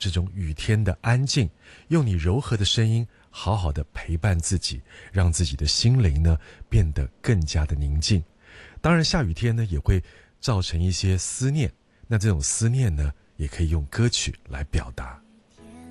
这种雨天的安静，用你柔和的声音好好的陪伴自己，让自己的心灵呢变得更加的宁静。当然下雨天呢也会造成一些思念，那这种思念呢也可以用歌曲来表达。